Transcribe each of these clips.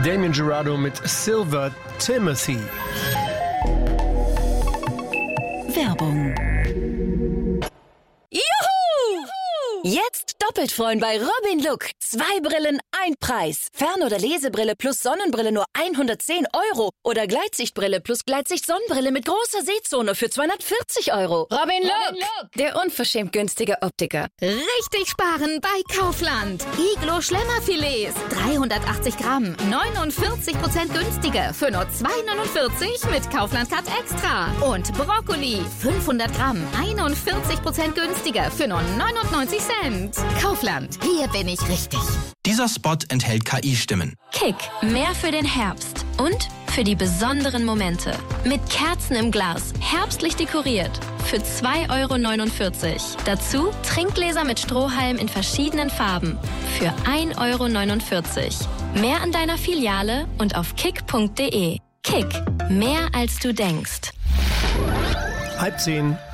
Damien Jurado mit Silver Timothy. Werbung. Juhu! Jetzt doppelt freuen bei Robin Look. 2 Brillen, 1 Preis. Fern- oder Lesebrille plus Sonnenbrille nur 110 € oder Gleitsichtbrille plus Gleitsicht-Sonnenbrille mit großer Sehzone für 240 €. Robin Look, der unverschämt günstige Optiker. Richtig sparen bei Kaufland. Iglo Schlemmerfilets, 380 Gramm, 49% günstiger für nur 2,49 mit Kaufland Cut Extra. Und Brokkoli, 500 Gramm, 41% günstiger für nur 99 Cent. Kaufland, hier bin ich richtig. Dieser Spot enthält KI-Stimmen. Kick, mehr für den Herbst und für die besonderen Momente. Mit Kerzen im Glas, herbstlich dekoriert, für 2,49 €. Dazu Trinkgläser mit Strohhalm in verschiedenen Farben, für 1,49 €. Mehr an deiner Filiale und auf kick.de. Kick, mehr als du denkst. 9:30.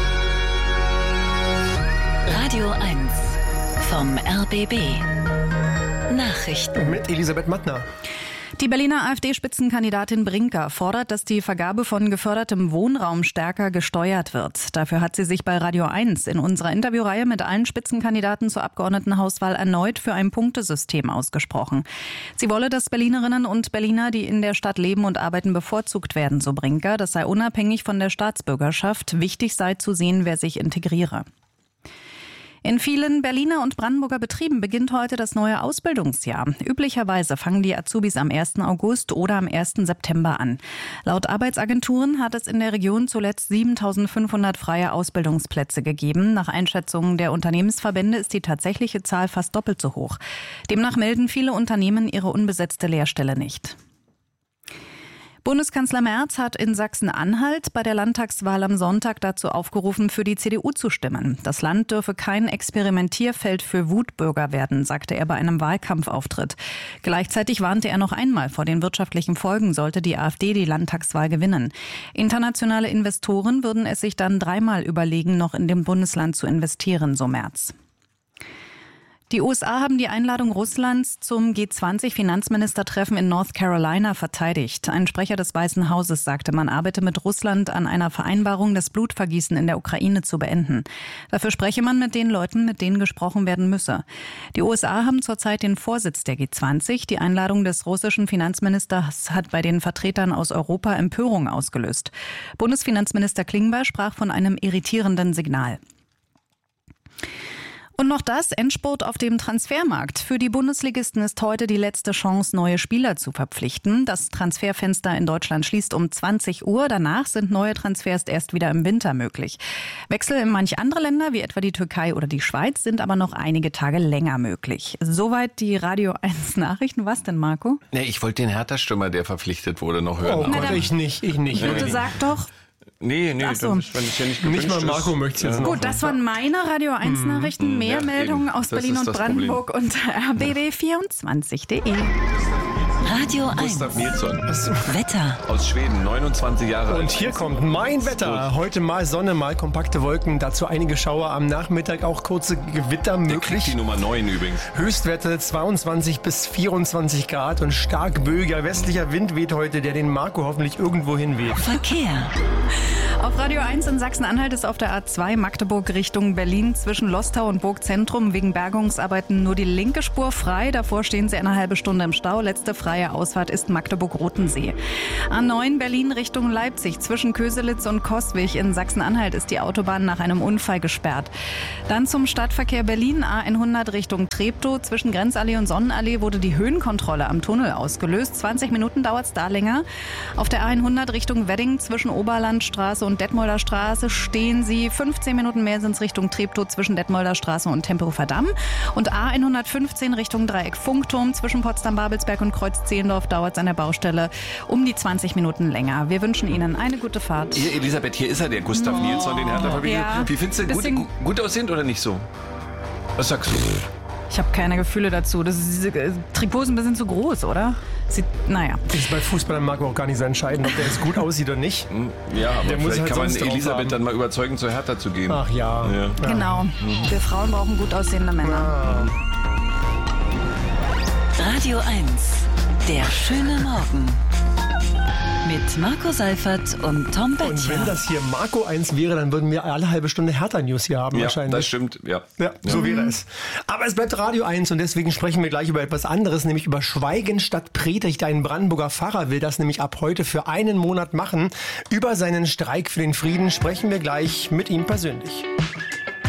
Radio 1 vom RBB. Nachrichten. Mit Elisabeth Mattner. Die Berliner AfD-Spitzenkandidatin Brinker fordert, dass die Vergabe von gefördertem Wohnraum stärker gesteuert wird. Dafür hat sie sich bei Radio 1 in unserer Interviewreihe mit allen Spitzenkandidaten zur Abgeordnetenhauswahl erneut für ein Punktesystem ausgesprochen. Sie wolle, dass Berlinerinnen und Berliner, die in der Stadt leben und arbeiten, bevorzugt werden, so Brinker. Das sei unabhängig von der Staatsbürgerschaft. Wichtig sei zu sehen, wer sich integriere. In vielen Berliner und Brandenburger Betrieben beginnt heute das neue Ausbildungsjahr. Üblicherweise fangen die Azubis am 1. August oder am 1. September an. Laut Arbeitsagenturen hat es in der Region zuletzt 7.500 freie Ausbildungsplätze gegeben. Nach Einschätzungen der Unternehmensverbände ist die tatsächliche Zahl fast doppelt so hoch. Demnach melden viele Unternehmen ihre unbesetzte Lehrstelle nicht. Bundeskanzler Merz hat in Sachsen-Anhalt bei der Landtagswahl am Sonntag dazu aufgerufen, für die CDU zu stimmen. Das Land dürfe kein Experimentierfeld für Wutbürger werden, sagte er bei einem Wahlkampfauftritt. Gleichzeitig warnte er noch einmal vor den wirtschaftlichen Folgen, sollte die AfD die Landtagswahl gewinnen. Internationale Investoren würden es sich dann dreimal überlegen, noch in dem Bundesland zu investieren, so Merz. Die USA haben die Einladung Russlands zum G20-Finanzministertreffen in North Carolina verteidigt. Ein Sprecher des Weißen Hauses sagte, man arbeite mit Russland an einer Vereinbarung, das Blutvergießen in der Ukraine zu beenden. Dafür spreche man mit den Leuten, mit denen gesprochen werden müsse. Die USA haben zurzeit den Vorsitz der G20. Die Einladung des russischen Finanzministers hat bei den Vertretern aus Europa Empörung ausgelöst. Bundesfinanzminister Klingbeil sprach von einem irritierenden Signal. Und noch das, Endspurt auf dem Transfermarkt. Für die Bundesligisten ist heute die letzte Chance, neue Spieler zu verpflichten. Das Transferfenster in Deutschland schließt um 20 Uhr. Danach sind neue Transfers erst wieder im Winter möglich. Wechsel in manch andere Länder, wie etwa die Türkei oder die Schweiz, sind aber noch einige Tage länger möglich. Soweit die Radio 1 Nachrichten. Was denn, Marco? Nee, ich wollte den Hertha-Stürmer, der verpflichtet wurde, noch hören. Oh Gott, ich nicht. Bitte sag doch. Nee, Ach so. das ist ja nicht gewünscht. Nicht mal Marco möchte es jetzt noch. Gut, das waren meine Radio 1 Nachrichten. Mehr ja, Meldungen eben. aus Das Berlin ist und das Brandenburg unter rbb24.de. Radio 1. Gustav Nilsson Wetter. aus Schweden, 29 Jahre alt. Und hier kommt mein Wetter. Heute mal Sonne, mal kompakte Wolken, dazu einige Schauer am Nachmittag, auch kurze Gewitter Der kriegt möglich. die Nummer 9 übrigens. Höchstwerte 22 bis 24 Grad und stark böiger westlicher Wind weht heute, der den Marco hoffentlich irgendwo hinweht. Verkehr. Auf Radio 1 in Sachsen-Anhalt ist auf der A2 Magdeburg Richtung Berlin zwischen Lostau und Burgzentrum wegen Bergungsarbeiten nur die linke Spur frei. Davor stehen Sie eine halbe Stunde im Stau. Letzte freie Ausfahrt ist Magdeburg-Rotensee. A9 Berlin Richtung Leipzig zwischen Köselitz und Coswig in Sachsen-Anhalt ist die Autobahn nach einem Unfall gesperrt. Dann zum Stadtverkehr Berlin A100 Richtung Treptow. Zwischen Grenzallee und Sonnenallee wurde die Höhenkontrolle am Tunnel ausgelöst. 20 Minuten dauert es da länger. Auf der A100 Richtung Wedding zwischen Oberlandstraße und Detmolder Straße stehen Sie. 15 Minuten mehr sind es Richtung Treptow zwischen Detmolder Straße und Tempelhofer Damm. Und A115 Richtung Dreieck Funkturm zwischen Potsdam-Babelsberg und Kreuz-Zehlendorf dauert es an der Baustelle um die 20 Minuten länger. Wir wünschen Ihnen eine gute Fahrt. Hier, Elisabeth, hier ist er, der Gustav Nilsson, den Hertha verpflichtet. Ja. Wie findest du, gut aussehend oder nicht so? Was sagst du? Ich habe keine Gefühle dazu. Diese Trikot ist ein bisschen zu groß, oder? Naja. Ist bei Fußballern Marco auch gar nicht so entscheidend, ob der jetzt gut aussieht oder nicht. Ja, aber Der muss vielleicht halt kann man sonst drauf Elisabeth haben. dann mal überzeugen, zur Hertha zu gehen. Ach ja. Genau. Wir Frauen brauchen gut aussehende Männer. Radio 1. Der schöne Morgen. Mit Marco Seifert und Tom Böttcher. Und wenn das hier Marco 1 wäre, dann würden wir alle halbe Stunde Hertha-News hier haben wahrscheinlich. Das stimmt, ja. Ja, so wäre es. Aber es bleibt Radio 1 und deswegen sprechen wir gleich über etwas anderes, nämlich über Schweigen statt Predigt. Ein Brandenburger Pfarrer will das nämlich ab heute für einen Monat machen. Über seinen Streik für den Frieden sprechen wir gleich mit ihm persönlich.